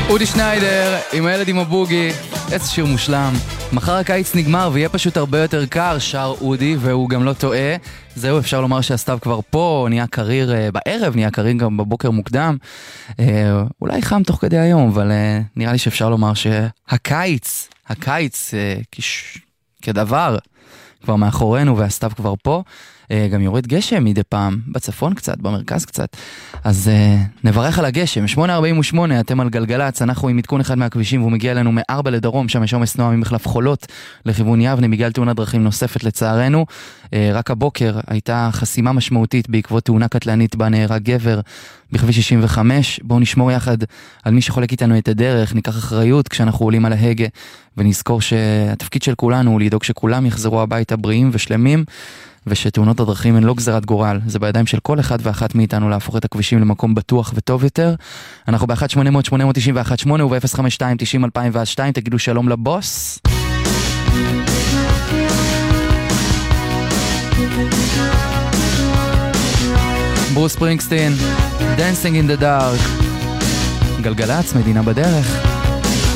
אודי שניידר עם הילד עם הבוגי, איזה שיר מושלם. מחר הקיץ נגמר ויהיה פשוט הרבה יותר קר, שר אודי, והוא גם לא טועה. זהו, אפשר לומר שהסתיו כבר פה, נהיה קריר בערב, נהיה קריר גם בבוקר מוקדם. אולי חם תוך כדי היום, אבל נראה לי שאפשר לומר שהקיץ, כדבר, כבר מאחורינו והסתיו כבר פה. גם יורד גשם מדי פעם, בצפון קצת, במרכז קצת. אז נברך על הגשם. 8:48, אתם על גלגלץ, אנחנו עם עדכון אחד מהכבישים, והוא מגיע אלינו מ-4 לדרום, שם יש עומס תנועה ממחלף חולות לכיוון יבנה, בגלל תאונת דרכים נוספת לצערנו. רק הבוקר הייתה חסימה משמעותית בעקבות תאונה קטלנית בה נהרג גבר בכביש 65. בואו נשמור יחד על מי שחולק איתנו את הדרך, ניקח אחריות כשאנחנו עולים על ההגה, ונזכור שהתפקיד של כולנו הוא לדאוג שכולם יחזרו הביתה בריאים ושלמים, ושתאונות הדרכים הן לא גזרת גורל, זה בידיים של כל אחד ואחת מאיתנו להפוך את הכבישים למקום בטוח וטוב יותר. אנחנו ב-1-800-891-8 וב-052-90-2002, תגידו שלום לבוס. ברוס ספרינגסטין, Dancing in the Dark. גלגלץ, מדינה בדרך.